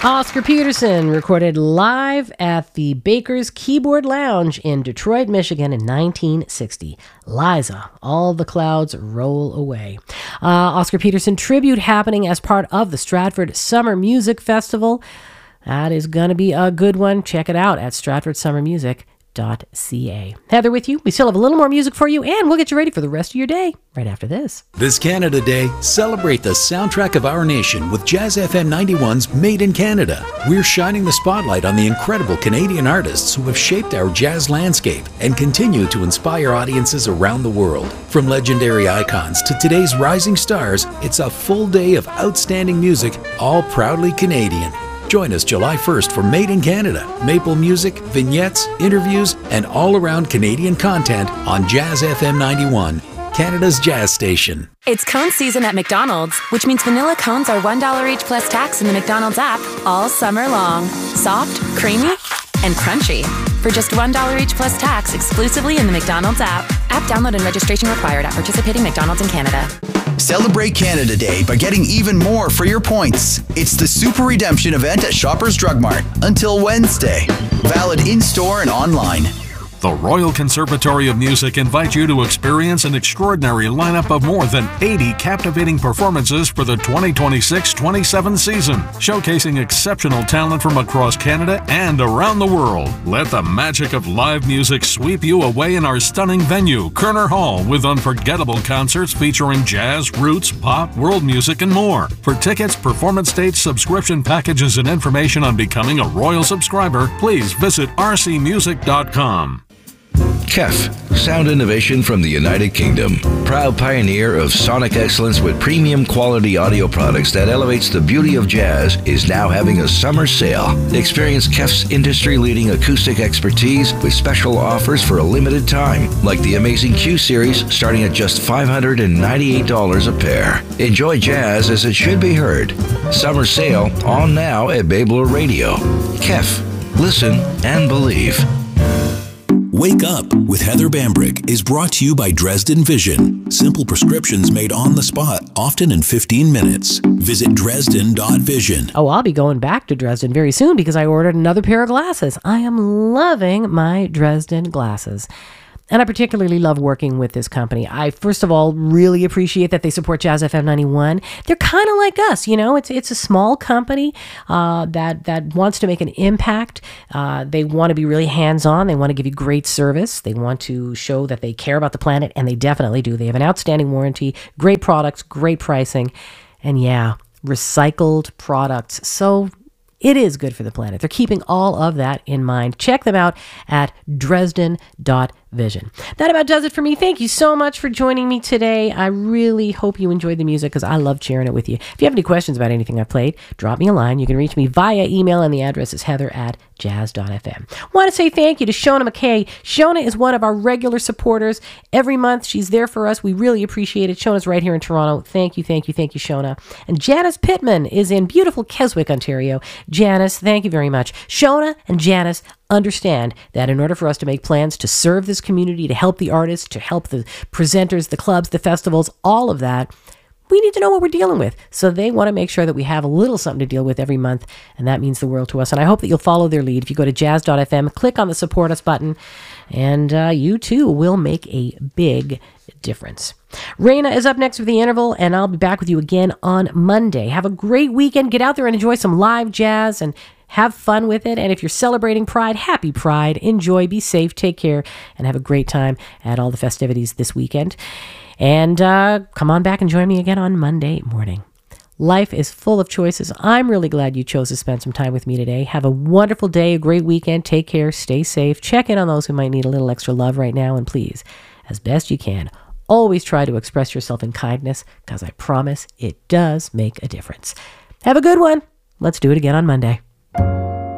Oscar Peterson recorded live at the Baker's Keyboard Lounge in Detroit, Michigan in 1960. Liza, All the Clouds Roll Away. Oscar Peterson tribute happening as part of the Stratford Summer Music Festival. That is going to be a good one. Check it out at stratfordsummermusic.ca. Heather with you. We still have a little more music for you, and we'll get you ready for the rest of your day right after this. This Canada Day, celebrate the soundtrack of our nation with Jazz FM 91's Made in Canada. We're shining the spotlight on the incredible Canadian artists who have shaped our jazz landscape and continue to inspire audiences around the world. From legendary icons to today's rising stars, it's a full day of outstanding music, all proudly Canadian. Join us July 1st for Made in Canada, maple music, vignettes, interviews, and all-around Canadian content on Jazz FM 91, Canada's jazz station. It's cone season at McDonald's, which means vanilla cones are $1 each plus tax in the McDonald's app all summer long. Soft, creamy, and crunchy. For just $1 each plus tax exclusively in the McDonald's app. App download and registration required at participating McDonald's in Canada. Celebrate Canada Day by getting even more for your points. It's the Super Redemption event at Shoppers Drug Mart until Wednesday. Valid in-store and online. The Royal Conservatory of Music invites you to experience an extraordinary lineup of more than 80 captivating performances for the 2026-27 season, showcasing exceptional talent from across Canada and around the world. Let the magic of live music sweep you away in our stunning venue, Kerner Hall, with unforgettable concerts featuring jazz, roots, pop, world music, and more. For tickets, performance dates, subscription packages, and information on becoming a Royal subscriber, please visit rcmusic.com. KEF, sound innovation from the United Kingdom. Proud pioneer of sonic excellence with premium quality audio products that elevates the beauty of jazz, is now having a summer sale. Experience KEF's industry-leading acoustic expertise with special offers for a limited time, like the amazing Q Series starting at just $598 a pair. Enjoy jazz as it should be heard. Summer sale on now at Babler Radio. KEF, listen and believe. Wake Up with Heather Bambrick is brought to you by Dresden Vision. Simple prescriptions made on the spot, often in 15 minutes. Visit Dresden.vision. Oh, I'll be going back to Dresden very soon because I ordered another pair of glasses. I am loving my Dresden glasses. And I particularly love working with this company. I, first of all, really appreciate that they support Jazz FM 91. They're kind of like us, you know. It's a small company that wants to make an impact. They want to be really hands-on. They want to give you great service. They want to show that they care about the planet, and they definitely do. They have an outstanding warranty, great products, great pricing, and yeah, recycled products. So it is good for the planet. They're keeping all of that in mind. Check them out at Dresden.vision. That about does it for me. Thank you so much for joining me today. I really hope you enjoyed the music because I love sharing it with you. If you have any questions about anything I played, drop me a line. You can reach me via email, and the address is heather@jazz.fm. Want to say thank you to Shona McKay. Shona is one of our regular supporters. Every month, she's there for us. We really appreciate it. Shona's right here in Toronto. Thank you, Shona. And Janice Pittman is in beautiful Keswick, Ontario. Janice, thank you very much. Shona and Janice understand that in order for us to make plans to serve this community, to help the artists, to help the presenters, the clubs, the festivals, all of that, we need to know what we're dealing with. So they want to make sure that we have a little something to deal with every month, and that means the world to us. And I hope that you'll follow their lead. If you go to jazz.fm, click on the Support Us button, and you too will make a big difference. Raina is up next with The Interval, and I'll be back with you again on Monday. Have a great weekend. Get out there and enjoy some live jazz and have fun with it. And if you're celebrating Pride, happy Pride. Enjoy, be safe, take care, and have a great time at all the festivities this weekend. And come on back and join me again on Monday morning. Life is full of choices. I'm really glad you chose to spend some time with me today. Have a wonderful day, a great weekend. Take care, stay safe. Check in on those who might need a little extra love right now. And please, as best you can, always try to express yourself in kindness, because I promise it does make a difference. Have a good one. Let's do it again on Monday.